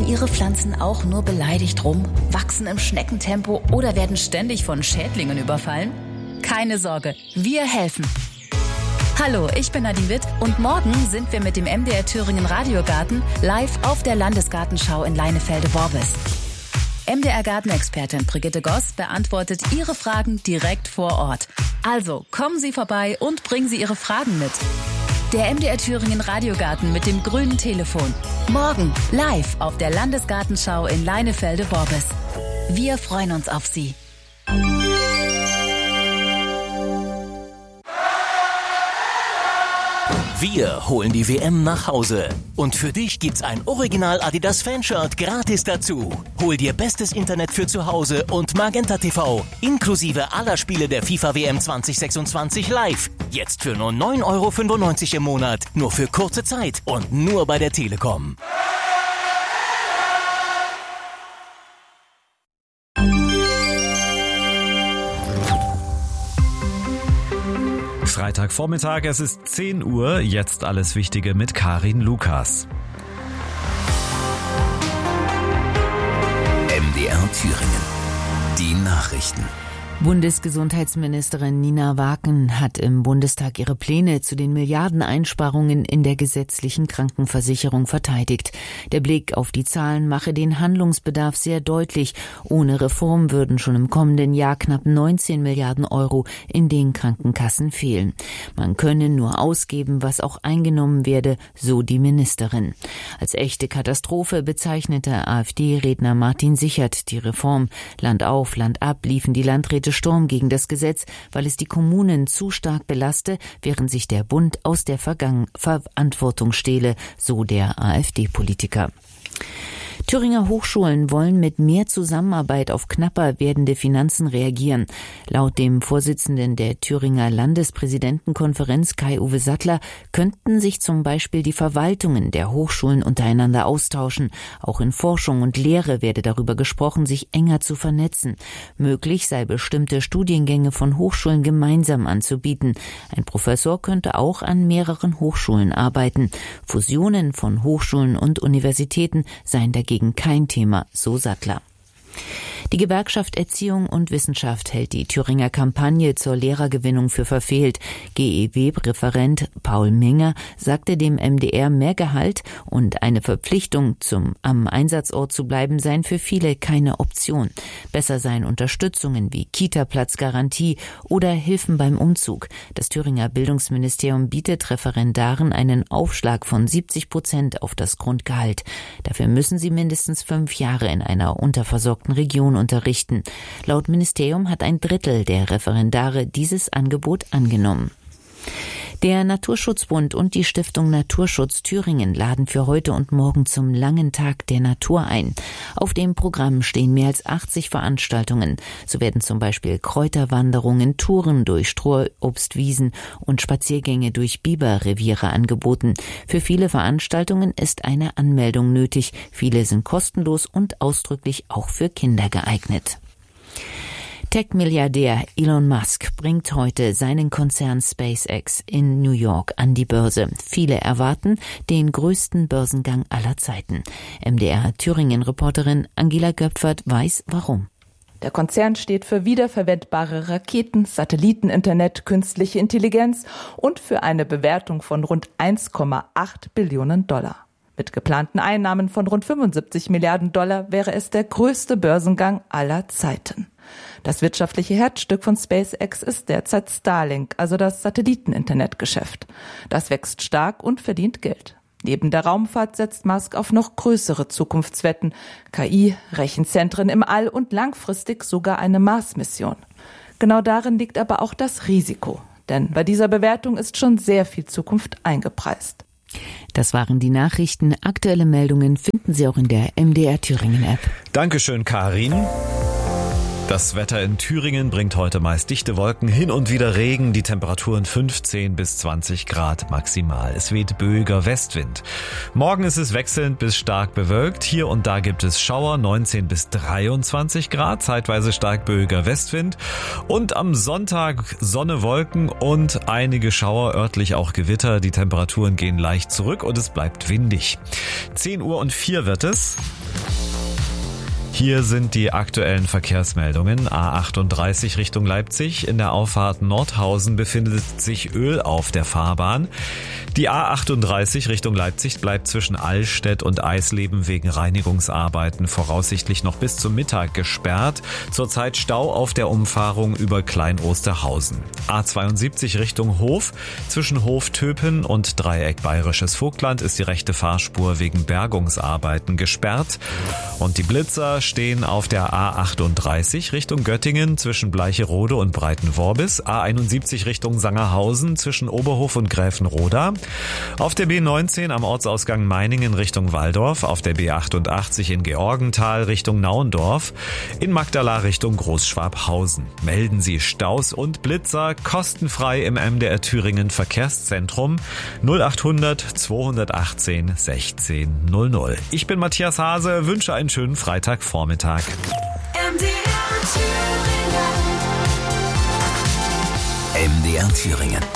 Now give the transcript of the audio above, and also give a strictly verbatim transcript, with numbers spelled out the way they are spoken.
Ihre Pflanzen auch nur beleidigt rum, wachsen im Schneckentempo oder werden ständig von Schädlingen überfallen? Keine Sorge, wir helfen. Hallo, ich bin Nadine Witt und morgen sind wir mit dem M D R Thüringen Radiogarten live auf der Landesgartenschau in Leinefelde-Worbis. M D R Gartenexpertin Brigitte Goss beantwortet Ihre Fragen direkt vor Ort. Also kommen Sie vorbei und bringen Sie Ihre Fragen mit. Der M D R Thüringen Radiogarten mit dem grünen Telefon. Morgen live auf der Landesgartenschau in Leinefelde-Worbis. Wir freuen uns auf Sie. Wir holen die W M nach Hause. Und für dich gibt's ein Original Adidas Fanshirt gratis dazu. Hol dir bestes Internet für zu Hause und Magenta T V. Inklusive aller Spiele der FIFA W M zwanzig sechsundzwanzig live. Jetzt für nur neun Euro fünfundneunzig im Monat. Nur für kurze Zeit und nur bei der Telekom. Freitagvormittag, es ist zehn Uhr, jetzt alles Wichtige mit Karin Lukas. M D R Thüringen. Die Nachrichten. Bundesgesundheitsministerin Nina Waken hat im Bundestag ihre Pläne zu den Milliardeneinsparungen in der gesetzlichen Krankenversicherung verteidigt. Der Blick auf die Zahlen mache den Handlungsbedarf sehr deutlich. Ohne Reform würden schon im kommenden Jahr knapp neunzehn Milliarden Euro in den Krankenkassen fehlen. Man könne nur ausgeben, was auch eingenommen werde, so die Ministerin. Als echte Katastrophe bezeichnete AfD-Redner Martin Sichert die Reform. Land auf, Land ab liefen die Landräte Sturm gegen das Gesetz, weil es die Kommunen zu stark belaste, während sich der Bund aus der Vergangen- Verantwortung stehle, so der AfD-Politiker. Thüringer Hochschulen wollen mit mehr Zusammenarbeit auf knapper werdende Finanzen reagieren. Laut dem Vorsitzenden der Thüringer Landespräsidentenkonferenz Kai-Uwe Sattler könnten sich zum Beispiel die Verwaltungen der Hochschulen untereinander austauschen. Auch in Forschung und Lehre werde darüber gesprochen, sich enger zu vernetzen. Möglich sei bestimmte Studiengänge von Hochschulen gemeinsam anzubieten. Ein Professor könnte auch an mehreren Hochschulen arbeiten. Fusionen von Hochschulen und Universitäten seien dagegen kein Thema, so Sattler. Die Gewerkschaft Erziehung und Wissenschaft hält die Thüringer Kampagne zur Lehrergewinnung für verfehlt. G E W-Referent Paul Menger sagte dem M D R, mehr Gehalt und eine Verpflichtung, zum am Einsatzort zu bleiben, seien für viele keine Option. Besser seien Unterstützungen wie Kita-Platzgarantie oder Hilfen beim Umzug. Das Thüringer Bildungsministerium bietet Referendaren einen Aufschlag von siebzig Prozent auf das Grundgehalt. Dafür müssen sie mindestens fünf Jahre in einer unterversorgten Region unterrichten. Laut Ministerium hat ein Drittel der Referendare dieses Angebot angenommen. Der Naturschutzbund und die Stiftung Naturschutz Thüringen laden für heute und morgen zum langen Tag der Natur ein. Auf dem Programm stehen mehr als achtzig Veranstaltungen. So werden zum Beispiel Kräuterwanderungen, Touren durch Strohobstwiesen und Spaziergänge durch Biberreviere angeboten. Für viele Veranstaltungen ist eine Anmeldung nötig. Viele sind kostenlos und ausdrücklich auch für Kinder geeignet. Tech-Milliardär Elon Musk bringt heute seinen Konzern SpaceX in New York an die Börse. Viele erwarten den größten Börsengang aller Zeiten. M D R Thüringen-Reporterin Angela Göpfert weiß, warum. Der Konzern steht für wiederverwendbare Raketen, Satelliteninternet, künstliche Intelligenz und für eine Bewertung von rund eins Komma acht Billionen Dollar. Mit geplanten Einnahmen von rund fünfundsiebzig Milliarden Dollar wäre es der größte Börsengang aller Zeiten. Das wirtschaftliche Herzstück von SpaceX ist derzeit Starlink, also das Satelliteninternetgeschäft. Das wächst stark und verdient Geld. Neben der Raumfahrt setzt Musk auf noch größere Zukunftswetten, K I, Rechenzentren im All und langfristig sogar eine Mars-Mission. Genau darin liegt aber auch das Risiko, denn bei dieser Bewertung ist schon sehr viel Zukunft eingepreist. Das waren die Nachrichten. Aktuelle Meldungen finden Sie auch in der M D R Thüringen App. Dankeschön, Karin. Das Wetter in Thüringen bringt heute meist dichte Wolken, hin und wieder Regen, die Temperaturen fünfzehn bis zwanzig Grad maximal. Es weht böiger Westwind. Morgen ist es wechselnd bis stark bewölkt. Hier und da gibt es Schauer, neunzehn bis dreiundzwanzig Grad, zeitweise stark böiger Westwind. Und am Sonntag Sonne, Wolken und einige Schauer, örtlich auch Gewitter. Die Temperaturen gehen leicht zurück und es bleibt windig. zehn Uhr und vier wird es. Hier sind die aktuellen Verkehrsmeldungen. A achtunddreißig Richtung Leipzig. In der Auffahrt Nordhausen befindet sich Öl auf der Fahrbahn. Die A achtunddreißig Richtung Leipzig bleibt zwischen Allstedt und Eisleben wegen Reinigungsarbeiten voraussichtlich noch bis zum Mittag gesperrt. Zurzeit Stau auf der Umfahrung über Klein-Osterhausen. A zweiundsiebzig Richtung Hof. Zwischen Hof-Töpen und Dreieck Bayerisches Vogtland ist die rechte Fahrspur wegen Bergungsarbeiten gesperrt. Und die Blitzer stehen auf der A achtunddreißig Richtung Göttingen zwischen Bleicherode und Breitenworbis. A einundsiebzig Richtung Sangerhausen zwischen Oberhof und Gräfenroda. Auf der B neunzehn am Ortsausgang Meiningen Richtung Walldorf. Auf der B achtundachtzig in Georgenthal Richtung Nauendorf. In Magdala Richtung Großschwabhausen. Melden Sie Staus und Blitzer kostenfrei im M D R Thüringen Verkehrszentrum null achthundert zweihundertachtzehn sechzehn null null. Ich bin Matthias Hase, wünsche einen schönen Freitagvormittag. M D R Thüringen. M D R Thüringen.